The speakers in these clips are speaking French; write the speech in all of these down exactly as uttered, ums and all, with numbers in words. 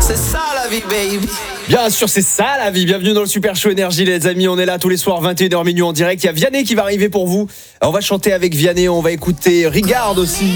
c'est ça la vie, baby. Bien sûr, c'est ça la vie. Bienvenue dans le Super Show Énergie, les amis. On est là tous les soirs, vingt et une heures minuit en direct. Il y a Vianney qui va arriver pour vous. On va chanter avec Vianney, on va écouter Regarde aussi.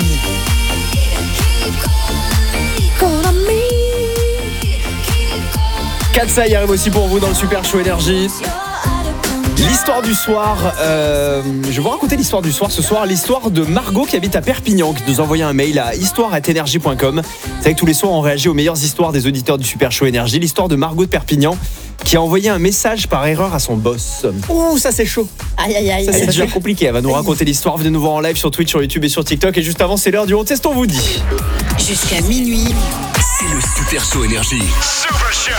Katsa y arrive aussi pour vous dans le Super Show Énergie. L'histoire du soir, euh, je vais vous raconter l'histoire du soir ce soir, l'histoire de Margot qui habite à Perpignan, qui nous a envoyé un mail à histoire arobase énergie point com. C'est vrai que tous les soirs on réagit aux meilleures histoires des auditeurs du Super Show Énergie. L'histoire de Margot de Perpignan qui a envoyé un message par erreur à son boss. Ouh, ça c'est chaud. Aïe aïe aïe. Ça c'est déjà compliqué, elle va nous raconter l'histoire. Venez nous voir en live sur Twitch, sur YouTube et sur TikTok. Et juste avant, c'est l'heure du On Teste, on vous dit. Jusqu'à minuit. C'est le Super Show Énergie. Super Show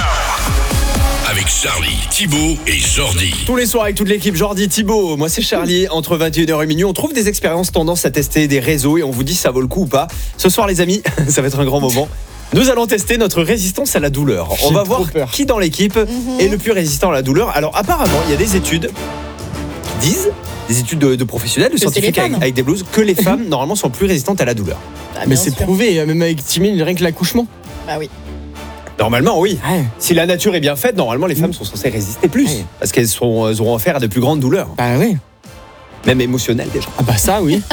avec Charlie, Thibaut et Jordi. Tous les soirs avec toute l'équipe, Jordi, Thibaut, moi c'est Charlie. Entre vingt et une heures et minuit, on trouve des expériences tendance à tester des réseaux et on vous dit si ça vaut le coup ou pas. Ce soir les amis, ça va être un grand moment. Nous allons tester notre résistance à la douleur. On J'ai va trop voir peur. qui dans l'équipe Mhm. est le plus résistant à la douleur. Alors apparemment, il y a des études qui disent, des études de, de professionnels, de Que c'est scientifiques les avec, femmes. avec des blouses, que les femmes normalement sont plus résistantes à la douleur. Bah, Mais bien c'est sûr. prouvé, même avec Timmy, rien que l'accouchement. Bah oui. Normalement, oui. Ouais. Si la nature est bien faite, normalement les femmes sont censées résister plus. Ouais. Parce qu'elles seront- elles auront affaire à de plus grandes douleurs, Bah oui. même émotionnelles déjà. Ah bah ça oui.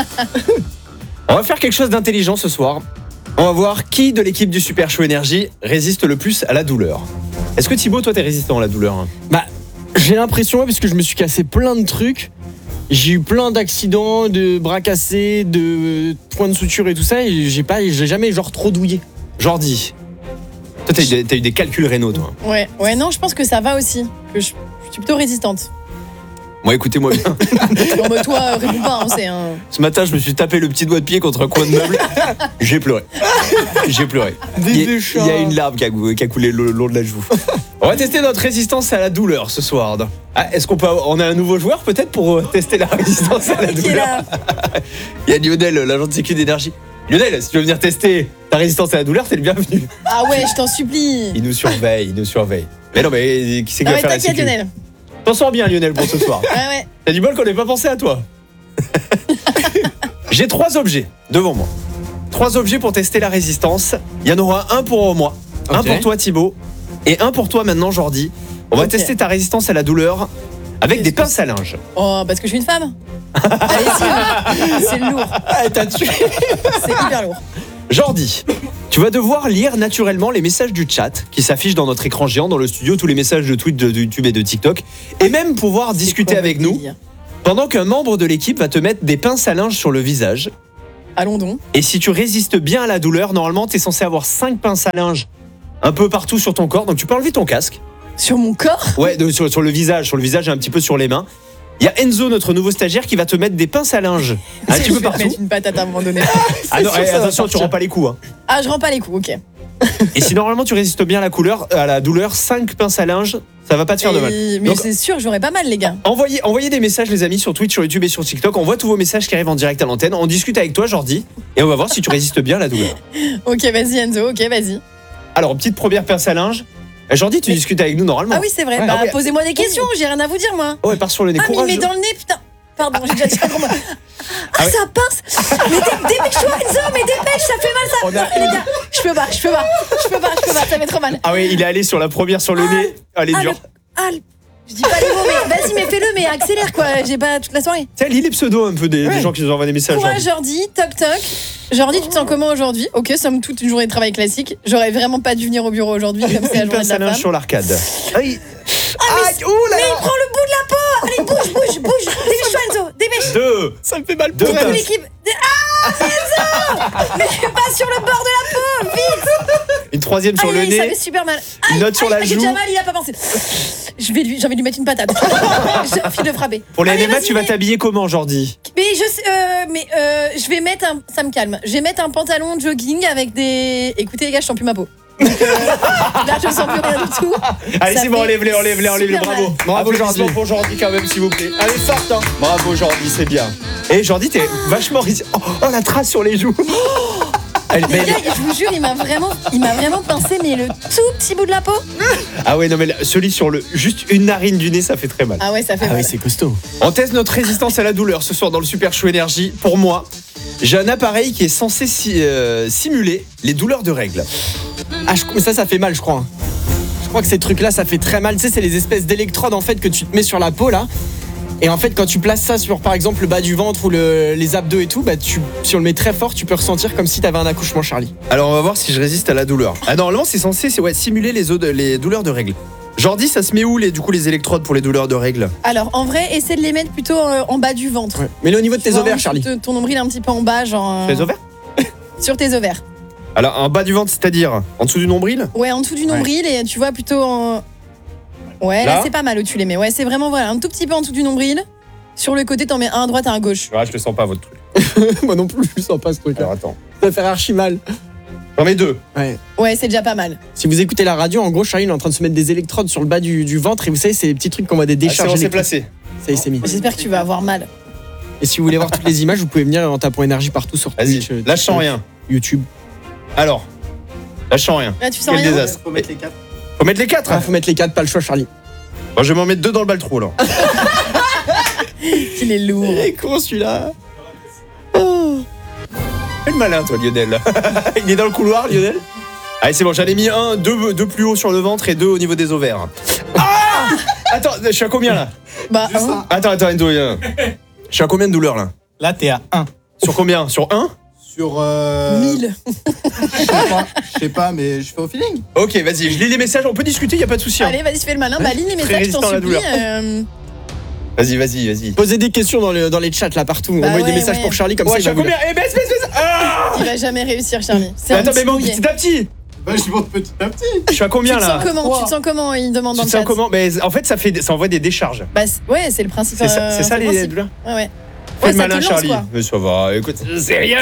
On va faire quelque chose d'intelligent ce soir. On va voir qui de l'équipe du Super Show Énergie résiste le plus à la douleur. Est-ce que Thibaut, toi, t'es résistant à la douleur hein? Bah j'ai l'impression, ouais, parce que je me suis cassé plein de trucs. J'ai eu plein d'accidents, de bras cassés, de points de suture et tout ça, et j'ai pas, j'ai jamais genre trop douillé. Jordi, toi, t'as eu, des- t'as eu des calculs rénaux, toi. Ouais, ouais, non, je pense que ça va aussi. Que je, je suis plutôt résistante. Moi, écoutez-moi bien. Non, mais toi, euh, réponds pas, hein, c'est un. Ce matin, je me suis tapé le petit doigt de pied contre un coin de meuble. J'ai pleuré. J'ai pleuré. Des Il y a- déchets. il y a une larme qui a, qui a coulé le long de la joue. On va tester notre résistance à la douleur ce soir. Ah, est-ce qu'on peut avoir- on a un nouveau joueur peut-être pour euh, tester la résistance à la Qui est douleur? là. Il y a Lionel, l'agent de sécu d'énergie. Lionel, si tu veux venir tester ta résistance à la douleur, t'es le bienvenu. Ah ouais, je t'en supplie. Il nous surveille, il nous surveille. Mais non, mais qui c'est qui Non, va mais faire la t'inquiète, sécu? Lionel. T'en sors bien, Lionel, pour ce soir. Ouais, ouais. T'as du bol qu'on n'ait pas pensé à toi. J'ai trois objets devant moi. Trois objets pour tester la résistance. Il y en aura un pour moi, un Ok. pour toi Thibaut et un pour toi maintenant Jordi. On va Ok. tester ta résistance à la douleur avec Qu'est-ce des que pinces à linge. Oh, parce que je suis une femme. Allez-y, c'est lourd. Ah, t'as tué. C'est hyper lourd. Jordi, tu vas devoir lire naturellement les messages du chat qui s'affichent dans notre écran géant dans le studio, tous les messages de Twitch, de YouTube et de TikTok, et même pouvoir discuter C'est quoi avec votre nous délire pendant qu'un membre de l'équipe va te mettre des pinces à linge sur le visage. Allons donc. Et si tu résistes bien à la douleur, normalement, tu es censé avoir cinq pinces à linge un peu partout sur ton corps. Donc tu peux enlever ton casque. Sur mon corps. Ouais, de- sur, sur le visage, sur le visage et un petit peu sur les mains. Il y a Enzo, notre nouveau stagiaire, qui va te mettre des pinces à linge un petit Je peu vais partout. mettre une patate à un moment donné. Ah non, sûr, eh, ça va attention, tu partir. rends pas les coups. Hein. Ah, je rends pas les coups, ok. Et si normalement tu résistes bien à la, couleur, à la douleur, cinq pinces à linge, ça va pas te faire de mal. Et- Mais Donc- c'est sûr, j'aurais pas mal, les gars. Envoyez, envoyez des messages, les amis, sur Twitch, sur YouTube et sur TikTok. On voit tous vos messages qui arrivent en direct à l'antenne. On discute avec toi, Jordi, et on va voir si tu résistes bien à la douleur. Ok, vas-y, Enzo, ok, vas-y. Alors, petite première pince à linge. Eh, Jordi, tu Mais- discutes avec nous normalement. Ah oui, c'est vrai. Ouais. Bah, Ah oui. posez-moi des questions, j'ai rien à vous dire, moi. Ouais, pars sur le nez. Ah, mais il Courage. met dans le nez, putain. Pardon, j'ai déjà dit un gros mot. Ah, Ah ouais. ça pince. Mais dé- dépêche-toi, Enzo, mais dépêche, ça fait mal, ça. On a- Non, mais les gars, je peux pas, je peux pas, je peux pas, je peux pas, ça fait trop mal. Ah oui, il est allé sur la première sur le nez. Allez, Ah, dur. le- ah, le- je dis pas les mots, mais vas-y, mais fais-le, mais accélère, quoi. J'ai pas toute la soirée. Tiens, lis les pseudos un peu des, des Ouais. gens qui nous envoient des messages. Courage, Jordi. Jordi, toc toc. Jordi, tu te sens comment aujourd'hui? Ok, somme toute une journée de travail classique. J'aurais vraiment pas dû venir au bureau aujourd'hui, comme c'est la Une journée pince de à la linge femme. sur l'arcade. Aïe. mais, Aïe, ouh là mais là. il prend le bout de la peau. Allez, bouge, bouge, bouge. Dépêche-toi, Enzo, dépêche. Deux. Ça me fait mal Deux pour Toute pinces. l'équipe. Ah, Enzo. Mais pas sur le bord de la peau, vite. Une troisième sur Aïe, le aïe, ça nez. fait super mal. Une Aïe, note sur aïe, la aïe, joue. J'ai déjà mal, il a pas pensé. Je vais lui, j'ai envie de lui mettre une patate. J'ai envie de le frapper. Pour les Allez, N M A, vas-y, tu vas mais- t'habiller comment, Jordi? Mais je sais, euh, mais euh, je vais mettre un, ça me calme. Je vais mettre un pantalon de jogging avec des. Écoutez les gars, je sens plus ma peau. Donc, euh, là, je sens plus rien du tout. Allez, Ça c'est bon, fait enlève-les, enlève-les, enlève-les, super bravo. mal. Bravo, Jordi. Jordi. Pour Jordi, quand même, s'il vous plaît. Allez, forte, hein. Bravo, Jordi, c'est bien. Et Jordi, t'es vachement résistant. Oh, oh, la trace sur les joues. Elle- Les mais- gars, je vous jure, il m'a vraiment, il m'a vraiment pincé, mais le tout petit bout de la peau. Ah ouais, non, mais là, celui sur le. Juste une narine du nez, ça fait très mal. Ah ouais, ça fait Ah mal. oui, c'est costaud. On teste notre résistance à la douleur ce soir dans le Super Show Énergie. Pour moi, J'ai un appareil qui est censé si- euh, simuler les douleurs de règles. Ah, je- mais ça, ça fait mal, je crois. Je crois que ces trucs-là, ça fait très mal. Tu sais, c'est les espèces d'électrodes en fait que tu te mets sur la peau là. Et en fait, quand tu places ça sur, par exemple, le bas du ventre ou le- les abdos et tout, bah, tu, si on le met très fort, tu peux ressentir comme si t'avais un accouchement, Charlie. Alors on va voir si je résiste à la douleur. Ah normalement c'est censé c'est, ouais, simuler les, os- les douleurs de règles. Jordi, ça se met où les, du coup les électrodes pour les douleurs de règles? Alors, en vrai, essaie de les mettre plutôt euh, en bas du ventre. Ouais. Mets-le au niveau de tes Tu vois, ovaires, en dessous Charlie. de Ton nombril un petit peu en bas, genre. euh, Les ovaires? Sur tes ovaires. Alors en bas du ventre, c'est-à-dire en dessous du nombril? Ouais, en dessous du nombril et tu vois plutôt en. Ouais, là, Là c'est pas mal où tu les mets. Ouais, c'est vraiment voilà, un tout petit peu en dessous du nombril. Sur le côté, t'en mets un à droite et un à gauche. Ouais, je le sens pas votre truc. Moi non plus, je sens pas ce truc-là. Alors attends. Ça va faire archi mal. J'en mets deux. Ouais. Ouais, c'est déjà pas mal. Si vous écoutez la radio, en gros, Charlie il est en train de se mettre des électrodes sur le bas du, du ventre et vous savez, c'est des petits trucs qu'on voit des Ah, c'est décharges. bon, c'est électriques. placé. Ça y est, c'est mis. J'espère que tu vas avoir mal. Et si vous voulez voir toutes les images, vous pouvez venir en tapant énergie partout sur Vas-y, Twitch, euh, là je sens TikTok, rien. YouTube. Alors, là je sens rien. Là, tu sens Quel rien. désastre. Faut mettre les quatre. Faut mettre les quatre. Ah, faut mettre les quatre, pas le choix, Charlie. Bon, je vais m'en mettre deux dans le baltrou alors. Il est lourd. Il est con celui-là. Fais le malin toi Lionel. Il est dans le couloir Lionel. Allez c'est bon, j'en ai mis un, deux, deux plus haut sur le ventre et deux au niveau des ovaires. Ah Attends, je suis à combien là? Bah, Juste hein. ça. Attends, attends Endo, viens. Je suis à combien de douleurs là? Là, t'es à un. Sur combien? Sur un? Sur. Euh... mille. Je sais pas, je sais pas, mais je fais au feeling. Ok, vas-y, je lis les messages, on peut discuter, y a pas de souci. hein. Allez, vas-y, fais le malin. Bah, lis les Très messages, je t'en résistant à la supplie. douleur. euh, Vas-y, vas-y, vas-y. Posez des questions dans, le, dans les chats là partout. Bah Envoyez ouais, des messages ouais. pour Charlie comme Ouais, ça. je Il suis va à vous combien? Eh, baisse, baisse, baisse. Ah Il va jamais réussir, Charlie. C'est Mais un attends, mais petit monte mouillé. petit à petit. Bah, je monte petit à petit. Je suis à Tu combien te là? sens comment Tu te sens comment Il demande dans Tu le te sens chat. comment? Mais en fait, ça, fait, ça envoie des décharges. Bah, c'est- ouais, c'est le principe. C'est ça, euh, c'est ça le les principe. douleurs? Ouais, ouais. Fais Ouais, le ça te malin, lance, Charlie. quoi. Mais ça va, écoute, c'est rien.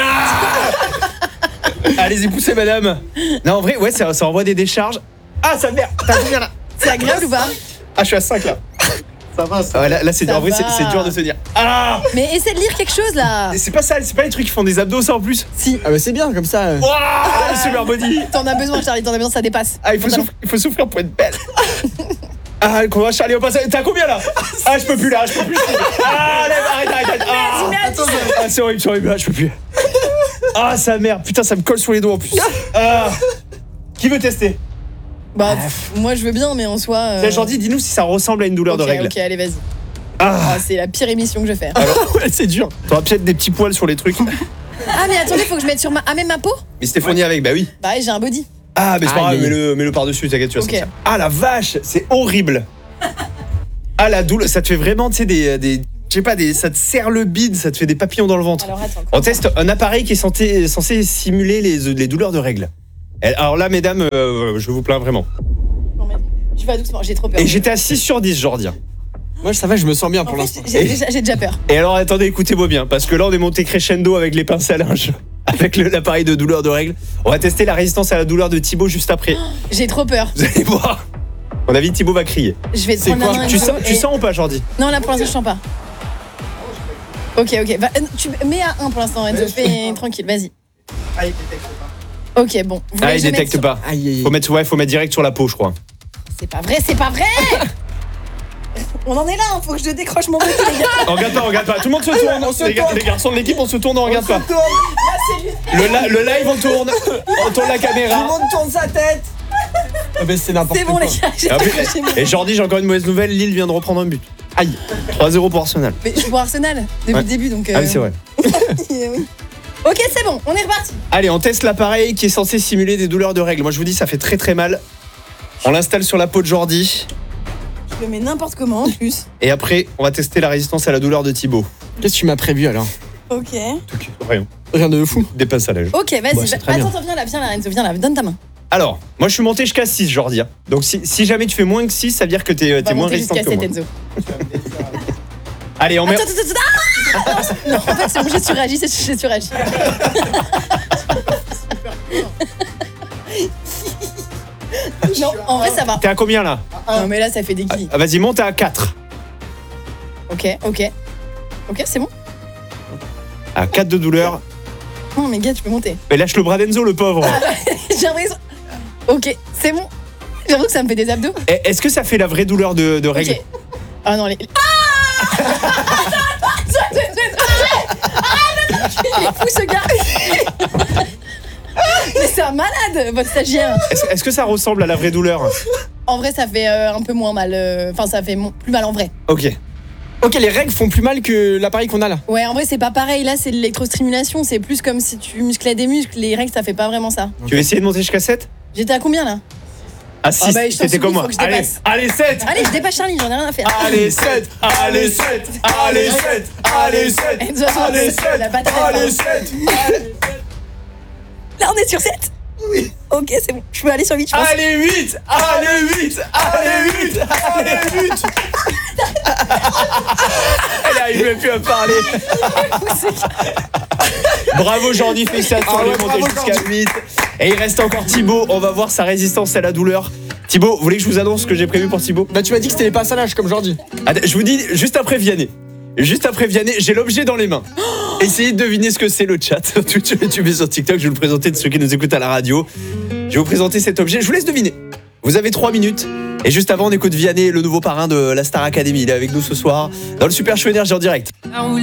Allez-y, poussez, madame. Non, en vrai, ouais, ça, ça envoie des décharges. Ah, ça merde. T'as combien là? C'est agréable ou pas Ah, je suis à cinq là. Ça va, ça Ah, ouais, là, là, c'est, Ça en vrai, c'est, va. c'est dur de se dire. Ah! Mais essaie de lire quelque chose là. Et c'est pas ça, c'est pas les trucs qui font des abdos, ça en plus. Si. Ah bah c'est bien comme ça. euh. Waouh, super body. T'en as besoin, Charlie, t'en as besoin, ça dépasse. Ah, il faut, Pantalon. souffrir, il faut souffrir pour être belle. Ah, comment Charlie au passage? T'as combien là? Ah, je peux plus là, je peux plus. Ah, allez, arrête, arrête, arrête. Ah, ah, c'est horrible, c'est horrible, là, je peux plus. Ah, sa mère, putain, ça me colle sur les doigts en plus. Ah, qui veut tester? Bah, pff, moi je veux bien, mais en soi. euh, Tiens, Jordi, dis-nous si ça ressemble à une douleur Ok, de règle. ok, allez, vas-y. Ah, Ah, c'est la pire émission que je vais faire. Ouais, c'est dur. t'auras peut-être des petits poils sur les trucs. Ah, mais attendez, faut que je mette sur ma. Ah, même ma peau Mais c'était fourni avec, bah oui. Bah, ouais, j'ai un body. Ah, mais c'est pas Aïe, grave, aïe. mets-le, mets-le par-dessus, t'inquiète, tu vas Ok. sentir. Ah, la vache, c'est horrible. Ah, la douleur, ça te fait vraiment, tu sais, des, des. Je sais pas, des, ça te serre le bide, ça te fait des papillons dans le ventre. Alors, attends. On teste un appareil qui est censé, censé simuler les, les douleurs de règles. Et alors là, mesdames, euh, je vous plains vraiment. Je vais doucement, j'ai trop peur. Et j'étais à six sur dix, Jordi. Moi ça va, je me sens bien En pour fait, l'instant. j'ai déjà, j'ai déjà peur. Et alors, attendez, écoutez-moi bien, parce que là, on est monté crescendo avec les pinces à linge, avec le- l'appareil de douleur de règles. On va tester la résistance à la douleur de Thibaut juste après. J'ai trop peur. Vous allez voir. À mon avis, Thibaut va crier. Je vais te C'est prendre la quoi main. Tu Enzo, sens, tu et- sens ou pas, Jordi? Non, là pour l'instant, je sens pas. Ok, ok. Va- euh, tu mets à un pour l'instant, Enzo. Fais tranquille, vas-y. Ah, il détecte pas. Ok, bon. Vous Ah, voulez il que je mette détecte sur- pas. Aïe aïe aïe. Faut mettre, ouais, faut mettre direct sur la peau, je crois. C'est pas vrai, c'est pas vrai. On en est là, hein, faut que je décroche mon body, les gars. On regarde pas, on regarde pas. Tout le monde se tourne. On se les, gar- tourne. les garçons de l'équipe, on se tourne, on regarde pas. Là, c'est lui. Le, li- le live, on tourne. On tourne la Tout le caméra. monde tourne sa tête. Ah bah c'est n'importe C'est quoi. bon, les gars, j'ai Et, après- décroché mon. et Jordi, j'ai encore une mauvaise nouvelle. Lille vient de reprendre un but. Aïe. trois zéro pour Arsenal. Mais je suis pour Arsenal depuis Ouais. le début, donc. Ah oui, c'est vrai. oui. Ok, c'est bon, on est reparti. Allez, on teste l'appareil qui est censé simuler des douleurs de règles. Moi, je vous dis, ça fait très très mal. On l'installe sur la peau de Jordi. Je le mets n'importe comment en plus. Et après, on va tester la résistance à la douleur de Thibaut. Qu'est-ce que tu m'as prévu alors? Ok. Rien. Rien de fou. Des pinces à linge. Ok, vas-y. Bah, c'est va- très bien. Attends, attends, viens là, viens là, Enzo, viens là, donne ta main. Alors, moi, je suis monté jusqu'à six, Jordi. hein. Donc, si, si jamais tu fais moins que six, ça veut dire que t'es, On va t'es moins monter résistante jusqu'à que sept, moi. Enzo. Allez, on met. Attends, attends, attends, attends. Ah non, en fait, c'est bon, j'ai surréagi, c'est- j'ai surréagi. Non, en vrai, ça va. T'es à combien là? Non, mais là, ça fait des Ah, guillis. Vas-y, monte à quatre. Ok, ok. Ok, c'est bon. À quatre de douleur. Non, mais gars, tu peux monter. Mais lâche le bras d'Enzo, le pauvre. J'ai l'impression. Ok, c'est bon. J'avoue que ça me fait des abdos. Eh, Est-ce que ça fait la vraie douleur de, de règles? Ok. Ah non, les. Ah Arrête, arrête, arrête, arrête, arrête, Il est fou ce gars. Mais c'est un malade, votre stagiaire. Est-ce, est-ce que ça ressemble à la vraie douleur? En vrai, ça fait euh, un peu moins mal. euh, Enfin, ça fait mo- plus mal en vrai. Ok. Ok, les règles font plus mal que l'appareil qu'on a là. Ouais, en vrai, c'est pas pareil. Là, c'est de l'électrostimulation. C'est plus comme si tu musclais des muscles. Les règles, ça fait pas vraiment ça. Tu veux essayer de monter jusqu'à sept? J'étais à combien là? À six, Ah bah, je t'en c'était supplie, comme moi. faut que je Allez, dépasse. allez, sept. Allez, je dépasse Charlie, j'en ai rien à faire. Allez, sept. Allez, sept. Allez, sept. Allez, sept. Et de toute façon, Allez, c'est- la sept. bataille, Allez, pardon. sept. Là, on est sur sept. Oui. Ok, c'est bon. Je peux aller sur huit, je pense. Allez, huit. Allez, huit. Allez, huit. Allez, huit. Elle arrive même plus à parler. Bravo Jordi, félicitations, Ah ouais, il est monté bravo, jusqu'à Jordi. huit. Et il reste encore Thibaut, on va voir sa résistance à la douleur. Thibaut, vous voulez que je vous annonce ce que j'ai prévu pour Thibaut? Bah tu m'as dit que c'était les passes à l'âge comme Jordi. Attends, je vous dis juste après Vianney. Juste après Vianney, j'ai l'objet dans les mains. Essayez de deviner ce que c'est le chat. Twitch, YouTube et sur TikTok, je vais vous le présenter de ceux qui nous écoutent à la radio. Je vais vous présenter cet objet, je vous laisse deviner. Vous avez trois minutes. Et juste avant, on écoute Vianney, le nouveau parrain de la Star Academy. Il est avec nous ce soir dans le Super Show Énergie en direct.